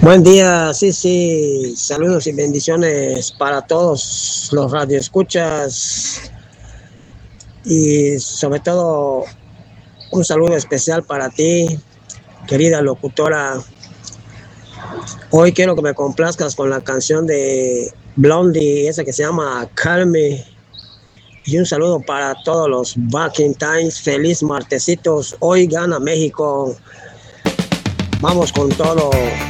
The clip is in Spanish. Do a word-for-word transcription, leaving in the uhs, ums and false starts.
Buen día, sí, sí, saludos y bendiciones para todos los radioescuchas y sobre todo un saludo especial para ti, querida locutora. Hoy quiero que me complazcas con la canción de Blondie, esa que se llama Calme. Y un saludo para todos los Back in Times. Feliz martesitos. Hoy gana México. Vamos con todo.